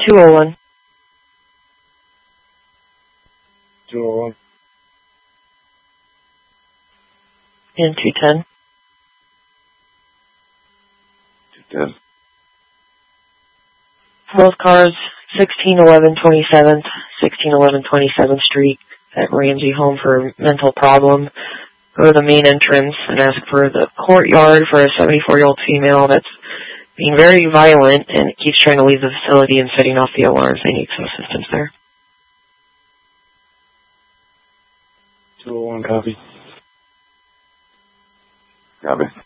201. 201. And 210. 210. Both cars, 1611 27th, 1611 27th Street at Ramsey Home for mental problem. Go to the main entrance and ask for the courtyard for a 74-year-old female that's being very violent and keeps trying to leave the facility and setting off the alarms. They need some assistance there. 201, copy. Copy.